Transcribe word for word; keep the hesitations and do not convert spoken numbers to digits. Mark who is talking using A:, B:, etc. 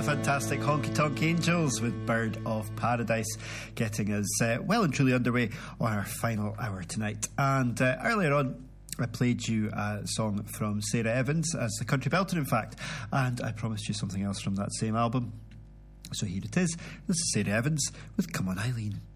A: fantastic Honky Tonk Angels with Bird of Paradise, getting us uh, well and truly underway on our final hour tonight. And uh, earlier on, I played you a song from Sarah Evans as the country belter, in fact, and I promised you something else from that same album. So here it is. This is Sarah Evans with Come On Eileen.